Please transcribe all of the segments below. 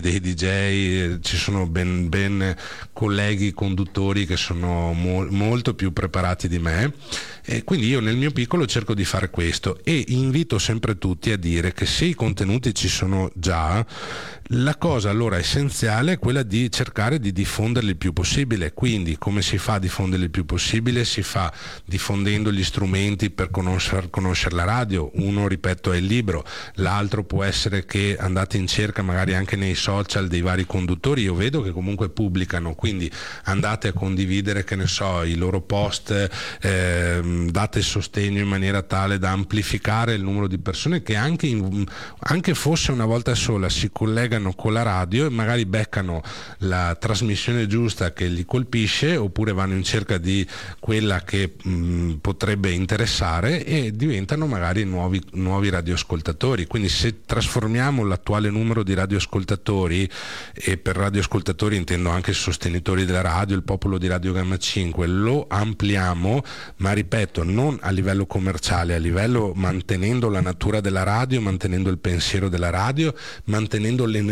dei DJ, ci sono ben colleghi conduttori che sono molto più preparati di me, e quindi io nel mio piccolo cerco di fare questo, e invito sempre tutti a dire che se i contenuti ci sono già, la cosa allora essenziale è quella di cercare di diffonderli il più possibile. Quindi come si fa a diffonderli il più possibile? Si fa diffondendo gli strumenti per conoscere la radio. Uno, ripeto, è il libro, l'altro può essere che andate in cerca magari anche nei social dei vari conduttori. Io vedo che comunque pubblicano, quindi andate a condividere, che ne so, i loro post, date sostegno in maniera tale da amplificare il numero di persone che anche fosse una volta sola si collegano con la radio e magari beccano la trasmissione giusta che li colpisce, oppure vanno in cerca di quella che potrebbe interessare e diventano magari nuovi radioascoltatori. Quindi se trasformiamo l'attuale numero di radioascoltatori, e per radioascoltatori intendo anche sostenitori della radio, il popolo di Radio Gamma 5, lo ampliamo, ma ripeto, non a livello commerciale, a livello mantenendo la natura della radio, mantenendo il pensiero della radio, mantenendo l'energia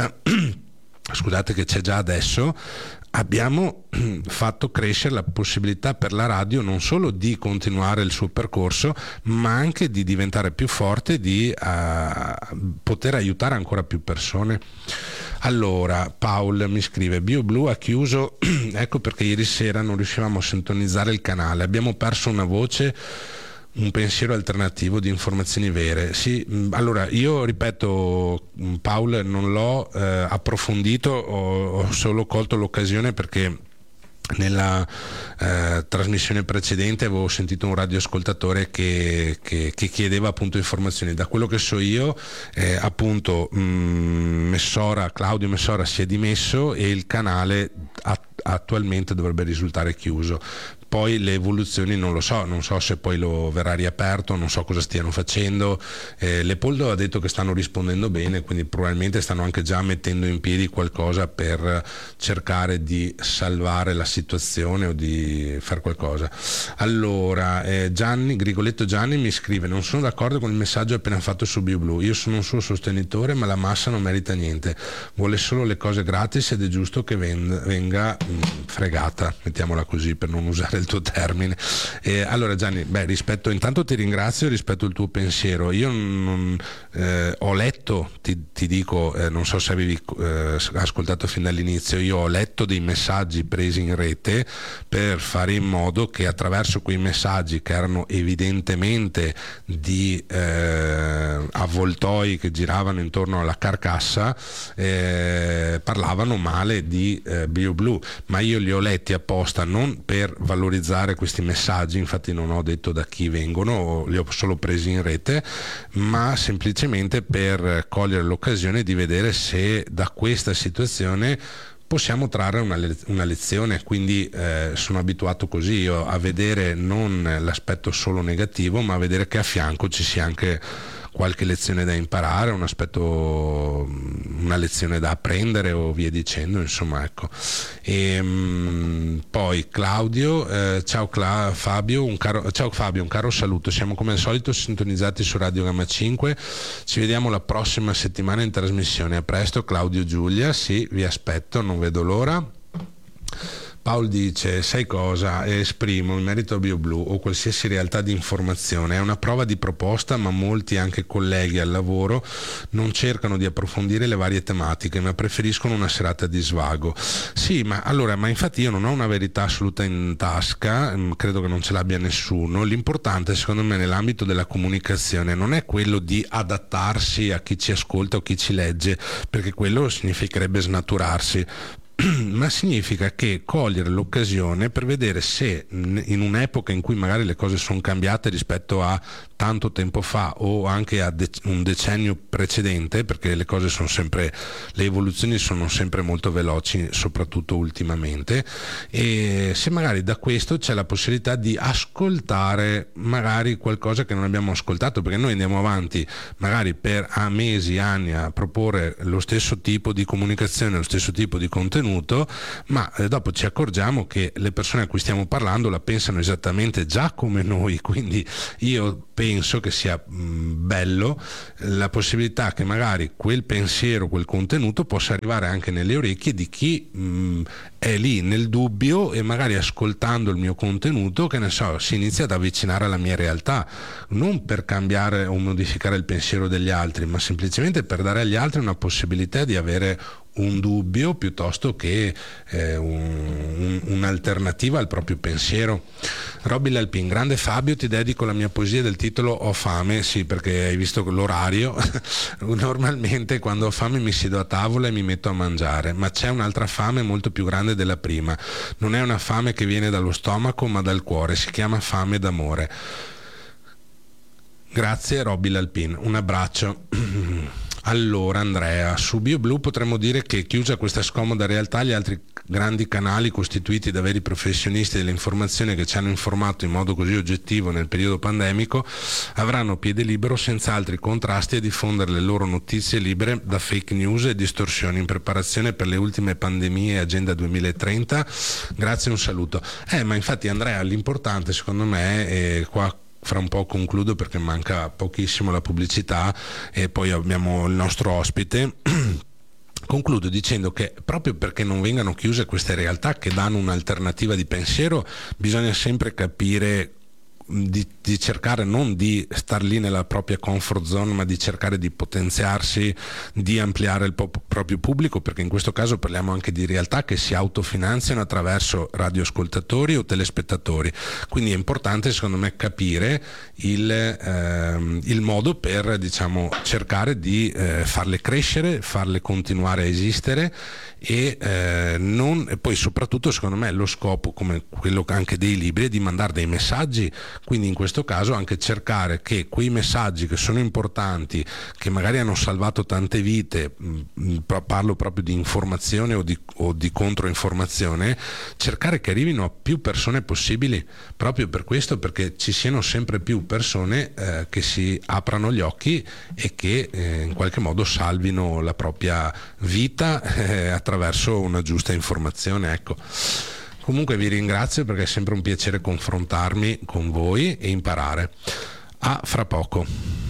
scusate, che c'è già adesso. Abbiamo fatto crescere la possibilità per la radio non solo di continuare il suo percorso, ma anche di diventare più forte, di poter aiutare ancora più persone. Allora, Paul mi scrive: BioBlue ha chiuso, ecco perché ieri sera non riuscivamo a sintonizzare il canale, abbiamo perso una voce, un pensiero alternativo di informazioni vere. Sì, allora io ripeto, Paul, non l'ho approfondito, ho solo colto l'occasione perché nella trasmissione precedente avevo sentito un radioascoltatore che chiedeva appunto informazioni. Da quello che so io, appunto Claudio Messora si è dimesso e il canale attualmente dovrebbe risultare chiuso. Poi le evoluzioni non so se poi lo verrà riaperto, non so cosa stiano facendo. Leopoldo ha detto che stanno rispondendo bene, quindi probabilmente stanno anche già mettendo in piedi qualcosa per cercare di salvare la situazione o di fare qualcosa. Allora, Grigoletto Gianni mi scrive: non sono d'accordo con il messaggio appena fatto su BioBlue, io sono un suo sostenitore, ma la massa non merita niente, vuole solo le cose gratis ed è giusto che venga fregata, mettiamola così per non usare il tuo termine. Allora Gianni, intanto ti ringrazio, rispetto il tuo pensiero. Io ho letto, ti dico, non so se avevi ascoltato fin dall'inizio, io ho letto dei messaggi presi in rete per fare in modo che attraverso quei messaggi, che erano evidentemente di avvoltoi che giravano intorno alla carcassa, parlavano male di BioBlue, ma io li ho letti apposta non per valorizzare questi messaggi, infatti non ho detto da chi vengono, li ho solo presi in rete, ma semplicemente per cogliere l'occasione di vedere se da questa situazione possiamo trarre una lezione. Quindi sono abituato così io a vedere non l'aspetto solo negativo, ma a vedere che a fianco ci sia anche qualche lezione da imparare, una lezione da apprendere o via dicendo, insomma, ecco. Poi Claudio, ciao Fabio, un caro saluto, siamo come al solito sintonizzati su Radio Gamma 5, ci vediamo la prossima settimana in trasmissione. A presto. Claudio Giulia, sì, vi aspetto, non vedo l'ora. Paolo dice: sai cosa, esprimo in merito a BioBlue o qualsiasi realtà di informazione, è una prova di proposta, ma molti anche colleghi al lavoro non cercano di approfondire le varie tematiche, ma preferiscono una serata di svago. Sì, ma infatti io non ho una verità assoluta in tasca, credo che non ce l'abbia nessuno. L'importante secondo me nell'ambito della comunicazione non è quello di adattarsi a chi ci ascolta o chi ci legge, perché quello significherebbe snaturarsi, ma significa che cogliere l'occasione per vedere se in un'epoca in cui magari le cose sono cambiate rispetto a tanto tempo fa o anche a un decennio precedente, perché le evoluzioni sono sempre molto veloci, soprattutto ultimamente, e se magari da questo c'è la possibilità di ascoltare magari qualcosa che non abbiamo ascoltato, perché noi andiamo avanti magari per mesi, anni a proporre lo stesso tipo di comunicazione, lo stesso tipo di contenuto, ma dopo ci accorgiamo che le persone a cui stiamo parlando la pensano esattamente già come noi. Quindi io penso penso che sia bello la possibilità che magari quel pensiero, quel contenuto possa arrivare anche nelle orecchie di chi è lì nel dubbio e magari ascoltando il mio contenuto, che ne so, si inizia ad avvicinare alla mia realtà, non per cambiare o modificare il pensiero degli altri, ma semplicemente per dare agli altri una possibilità di avere un dubbio piuttosto che un'alternativa al proprio pensiero. Robby Lalpin: grande Fabio, ti dedico la mia poesia del titolo Ho fame. Sì, perché hai visto l'orario. Normalmente quando ho fame mi siedo a tavola e mi metto a mangiare, ma c'è un'altra fame molto più grande della prima. Non è una fame che viene dallo stomaco ma dal cuore, si chiama fame d'amore. Grazie Robby Lalpin, un abbraccio. Allora Andrea, su BioBlue potremmo dire che, chiusa questa scomoda realtà, gli altri grandi canali costituiti da veri professionisti dell'informazione che ci hanno informato in modo così oggettivo nel periodo pandemico avranno piede libero senza altri contrasti a diffondere le loro notizie libere da fake news e distorsioni, in preparazione per le ultime pandemie e Agenda 2030. Grazie, un saluto. Ma infatti Andrea, l'importante secondo me è qua. Fra un po' concludo perché manca pochissimo la pubblicità e poi abbiamo il nostro ospite. Concludo dicendo che proprio perché non vengano chiuse queste realtà che danno un'alternativa di pensiero, bisogna sempre capire di cercare non di star lì nella propria comfort zone, ma di cercare di potenziarsi, di ampliare il proprio pubblico, perché in questo caso parliamo anche di realtà che si autofinanziano attraverso radioascoltatori o telespettatori. Quindi è importante secondo me capire il modo per, diciamo, cercare di farle crescere, farle continuare a esistere e poi soprattutto secondo me lo scopo, come quello anche dei libri, è di mandare dei messaggi. Quindi in questo caso anche cercare che quei messaggi che sono importanti, che magari hanno salvato tante vite, parlo proprio di informazione o di controinformazione, cercare che arrivino a più persone possibili, proprio per questo, perché ci siano sempre più persone che si aprano gli occhi e che in qualche modo salvino la propria vita attraverso una giusta informazione, ecco. Comunque vi ringrazio perché è sempre un piacere confrontarmi con voi e imparare. A fra poco.